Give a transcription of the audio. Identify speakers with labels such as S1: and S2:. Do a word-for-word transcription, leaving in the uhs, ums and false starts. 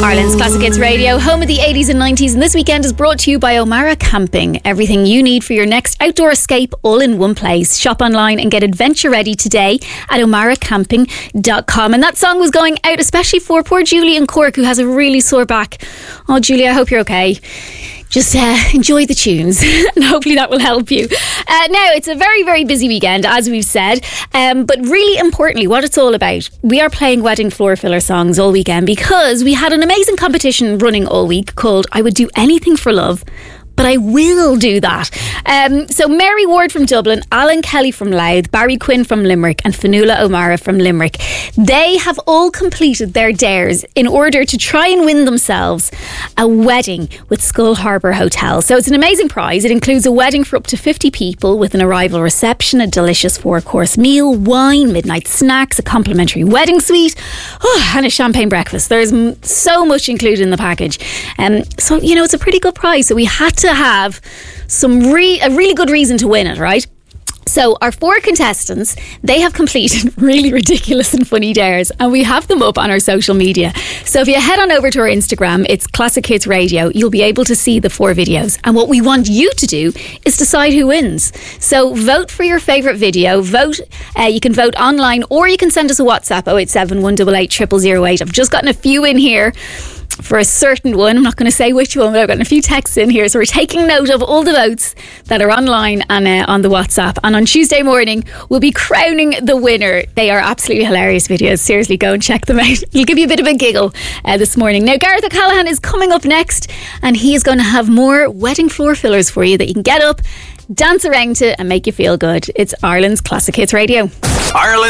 S1: Ireland's Classic Hits Radio, home of the eighties and nineties, and this weekend is brought to you by O'Mara Camping. Everything you need for your next outdoor escape, all in one place. Shop online and get adventure ready today at omara camping dot com. And that song was going out especially for poor Julie in Cork, who has a really sore back. Oh, Julie, I hope you're okay. Just uh, enjoy the tunes and hopefully that will help you. Uh, now, it's a very, very busy weekend, as we've said. Um, but really importantly, what it's all about, we are playing wedding floor filler songs all weekend because we had an amazing competition running all week called I Would Do Anything for Love, but I will do that. Um, so Mary Ward from Dublin, Alan Kelly from Louth, Barry Quinn from Limerick and Fanula O'Mara from Limerick. They have all completed their dares in order to try and win themselves a wedding with Skull Harbour Hotel. So it's an amazing prize. It includes a wedding for up to fifty people with an arrival reception, a delicious four-course meal, wine, midnight snacks, a complimentary wedding suite, oh, and a champagne breakfast. There's so much included in the package. Um, so, you know, it's a pretty good prize. So we had to have some re- a really good reason to win it, right? So our four contestants, they have completed really ridiculous and funny dares, and we have them up on our social media. So if you head on over to our Instagram, it's Classic Hits Radio, you'll be able to see the four videos. And what we want you to do is decide who wins. So vote for your favourite video. Vote. Uh, you can vote online, or you can send us a WhatsApp oh eight seven, one eight eight, zero zero zero eight. I've just gotten a few in here for a certain one. I'm not going to say which one, but I've gotten a few texts in here. So we're taking note of all the votes that are online and uh, on the WhatsApp. And on Tuesday morning, we'll be crowning the winner. They are absolutely hilarious videos. Seriously, go and check them out. It'll give you a bit of a giggle uh, this morning. Now, Gareth O'Callaghan is coming up next, and he is going to have more wedding floor fillers for you that you can get up, dance around to, and make you feel good. It's Ireland's Classic Hits Radio.
S2: Ireland